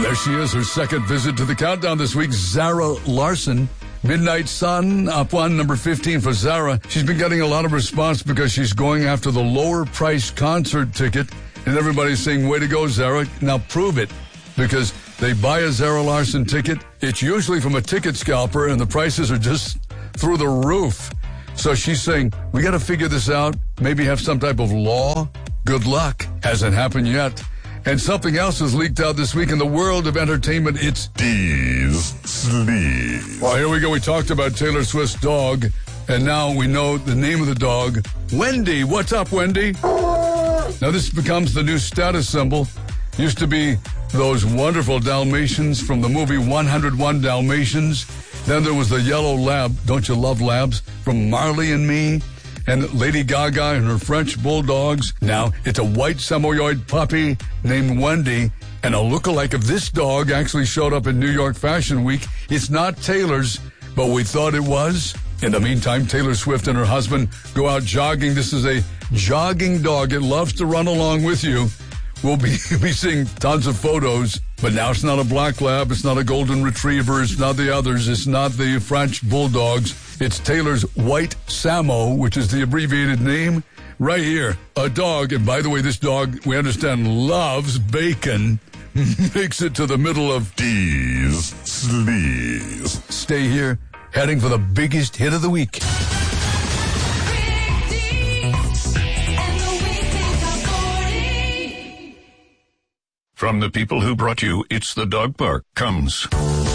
There she is, her second visit to the countdown this week, Zara Larsson. Midnight Sun, up one, number 15 for Zara. She's been getting a lot of response because she's going after the lower price concert ticket, and everybody's saying, way to go, Zara. Now prove it, because they buy a Zara Larsson ticket. It's usually from a ticket scalper, and the prices are just through the roof. So she's saying, we got to figure this out, maybe have some type of law. Good luck. Hasn't happened yet. And something else has leaked out this week in the world of entertainment. It's D's Sleeve. Well, here we go. We talked about Taylor Swift's dog, and now we know the name of the dog. Wendy. What's up, Wendy? Now, this becomes the new status symbol. Used to be those wonderful Dalmatians from the movie 101 Dalmatians. Then there was the yellow lab. Don't you love labs? From Marley and Me. And Lady Gaga and her French bulldogs. Now, it's a white Samoyed puppy named Wendy. And a lookalike of this dog actually showed up in New York Fashion Week. It's not Taylor's, but we thought it was. In the meantime, Taylor Swift and her husband go out jogging. This is a jogging dog. It loves to run along with you. We'll be seeing tons of photos. But now it's not a black lab. It's not a golden retriever. It's not the others. It's not the French bulldogs. It's Taylor's White Samo, which is the abbreviated name. Right here, a dog. And by the way, this dog, we understand, loves bacon. Makes it to the middle of D's Sleeve. Stay here, heading for the biggest hit of the week. From the people who brought you It's the Dog Park comes